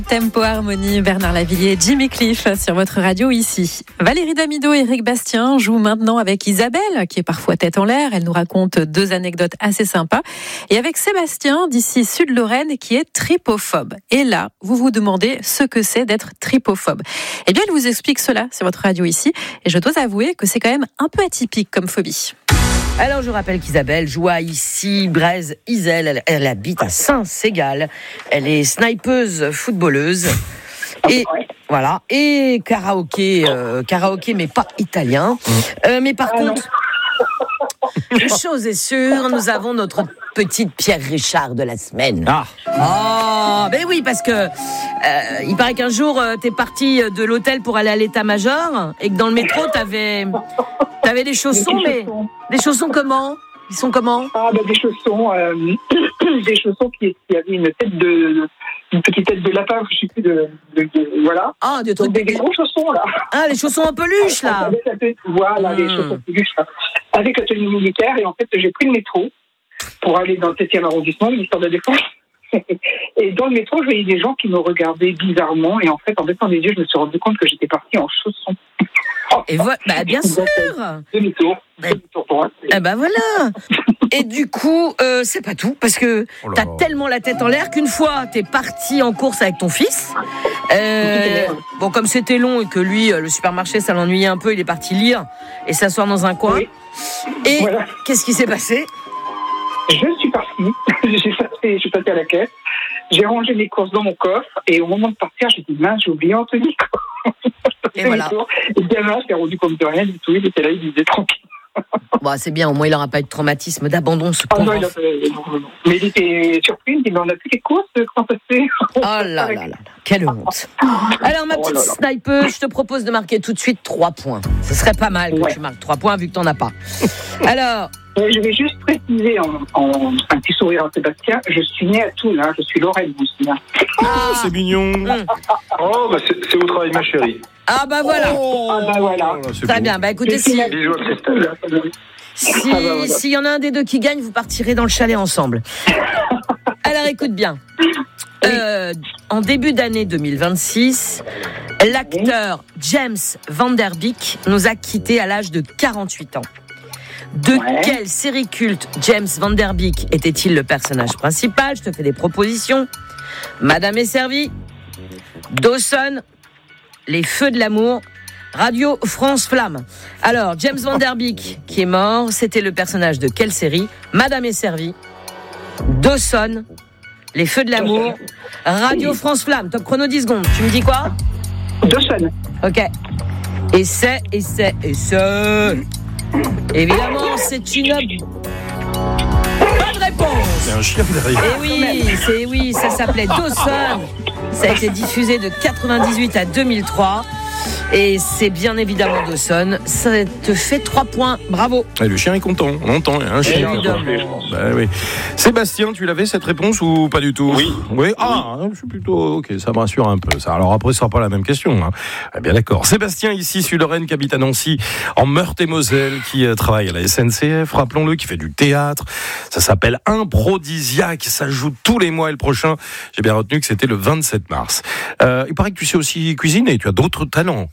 Tempo Harmonie, Bernard Lavilliers, Jimmy Cliff sur votre radio ici. Valérie Damido et Eric Bastien jouent maintenant avec Isabelle, qui est parfois tête en l'air. Elle nous raconte 2 anecdotes assez sympas. Et avec Sébastien, d'ici Sud-Lorraine, qui est tripophobe. Et là, vous vous demandez ce que c'est d'être tripophobe. Eh bien, elle vous explique cela sur votre radio ici. Et je dois avouer que c'est quand même un peu atypique comme phobie. Alors, je rappelle qu'Isabelle joue à Issy, Brèze, Iselle. Elle habite à Saint-Ségal. Elle est snipeuse, footballeuse. Et voilà. Et karaoké, mais pas italien. Mais par contre, une chose est sûre, nous avons notre petite Pierre Richard de la semaine. Ben oui, parce que il paraît qu'un jour, t'es parti de l'hôtel pour aller à l'état-major et que dans le métro, t'avais des chaussons, mais des chaussons comment ? Ils sont comment ? Des chaussons, qui avaient une petite tête de lapin, je sais plus voilà. Des trucs, des gros chaussons là. Les chaussons en peluche là. Voilà, les chaussons en peluche là. Avec la tenue militaire, et en fait j'ai pris le métro pour aller dans le 7e arrondissement, l'histoire de la Défense. Et dans le métro, je voyais des gens qui me regardaient bizarrement, et en fait, en baissant les yeux, je me suis rendu compte que j'étais partie en chaussons. Et bien sûr. Demi-tour pour moi. Voilà. Et du coup, c'est pas tout, parce que t'as tellement la tête en l'air qu'une fois, t'es parti en course avec ton fils. Comme c'était long et que lui, le supermarché, ça l'ennuyait un peu, il est parti lire et s'asseoir dans un coin. Oui. Et voilà. Qu'est-ce qui s'est passé ? Je suis partie, je suis passée à la caisse, j'ai rangé mes courses dans mon coffre, et au moment de partir, j'ai dit mince, j'ai oublié Anthony. Et voilà. Et gamin s'est rendu compte de rien du tout, il était là, il disait tranquille. C'est bien, au moins il n'aura pas eu de traumatisme, d'abandon, ce pauvre. Non. Mais il était surpris, il dit, mais on n'a plus les courses, comment ça se fait ? Oh là, quelle honte. Alors ma petite snipeuse, je te propose de marquer tout de suite 3 points. Ce serait pas mal que tu marques 3 points vu que t'en as pas. Alors... Je vais juste préciser en un petit sourire à Sébastien, je suis née à Toul, je suis Lorraine aussi. C'est mignon. C'est au travail, ma chérie. Voilà. Voilà. Très bien, écoutez, Bisous à Christelle. S'il y en a un des deux qui gagne, vous partirez dans le chalet ensemble. Alors écoute bien. En début d'année 2026, l'acteur James Van Der Beek nous a quittés à l'âge de 48 ans. De quelle série culte James Van Der Beek était-il le personnage principal ? Je te fais des propositions. Madame est servie, Dawson, Les Feux de l'amour, Radio France Flamme. Alors, James Van Der Beek, qui est mort, c'était le personnage de quelle série ? Madame est servie, Dawson, Les Feux de l'amour, Radio France Flamme. Top chrono 10 secondes. Tu me dis quoi ? Dawson. Ok. Et c'est... Évidemment, c'est une bonne réponse. C'est un chien derrière. Et oui, ça s'appelait Dawson. Ça a été diffusé de 98 à 2003. Et c'est bien évidemment Dawson. Ça te fait 3 points. Bravo. Et le chien est content. On entend, il y a un chien. Oui. Sébastien, tu l'avais cette réponse ou pas du tout ? Oui. Je suis plutôt... Ok, ça me rassure un peu. Ça. Alors après, ce sera pas la même question. Bien d'accord. Sébastien, ici, Sud-Lorraine, qui habite à Nancy, en Meurthe-et-Moselle, qui travaille à la SNCF, rappelons-le, qui fait du théâtre. Ça s'appelle Improdisiaque. Ça joue tous les mois et le prochain, j'ai bien retenu que c'était le 27 mars. Il paraît que tu sais aussi cuisiner. Tu as d'autres talents.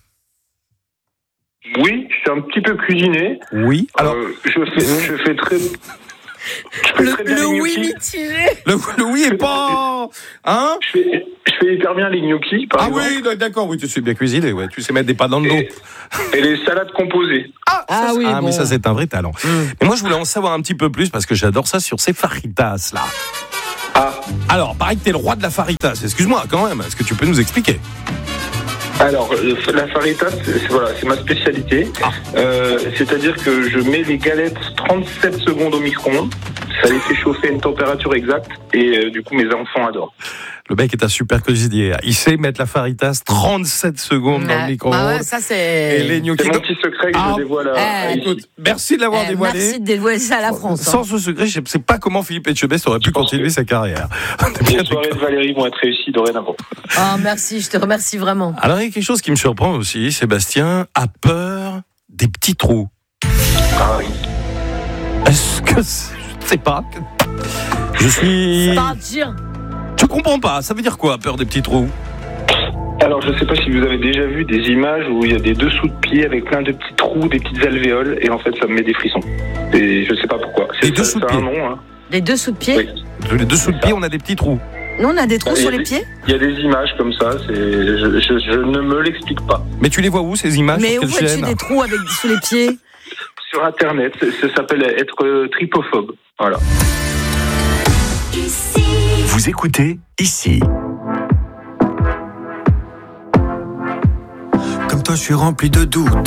Oui, je sais un petit peu cuisiner. Oui. Alors, je fais très. Le oui mitigé. Le oui est pas. Je fais hyper bien les gnocchis, par exemple. Oui, d'accord. Oui, tu sais bien cuisiner. Ouais, tu sais mettre des pâtes dans le dos. Et les salades composées. Mais ça c'est un vrai talent. Mais moi, je voulais en savoir un petit peu plus parce que j'adore ça sur ces faritas là. Alors, pareil que t'es le roi de la faritas. Excuse-moi, quand même. Est-ce que tu peux nous expliquer ? Alors, la faritas, c'est ma spécialité. C'est-à-dire que je mets les galettes 37 secondes au micro-ondes. Ça les fait chauffer à une température exacte. Et du coup, mes enfants adorent. Le mec est un super cuisinier. Il sait mettre la faritas 37 secondes dans le micro-ondes. Ça, c'est... Et les gnocchis. C'est mon petit secret que je dévoile écoute, merci de l'avoir dévoilé. Merci de dévoiler ça à la France. Sans ce secret, je ne sais pas comment Philippe Etchebest aurait pu continuer sa carrière. Les soirées de Valérie vont être réussies dorénavant. Merci, je te remercie vraiment. Alors, il y a quelque chose qui me surprend aussi. Sébastien a peur des petits trous. Oui. Est-ce que... Je ne sais pas. Je suis... C'est pas dire. Je comprends pas. Ça veut dire quoi, peur des petits trous ? Alors, je ne sais pas si vous avez déjà vu des images où il y a des dessous de pieds avec plein de petits trous, des petites alvéoles, et en fait, ça me met des frissons. Et je ne sais pas pourquoi. Les dessous de pieds. Un nom, hein. Les dessous de pieds. Oui. Les dessous de pieds, on a des petits trous. Nous, on a des trous sur les pieds. Il y a des images comme ça. Je ne me l'explique pas. Mais tu les vois où ces images? Mais où vois-tu des trous sous les pieds? Sur Internet, ça s'appelle être tripophobe. Voilà. Vous écoutez ici. Comme toi, je suis rempli de doutes.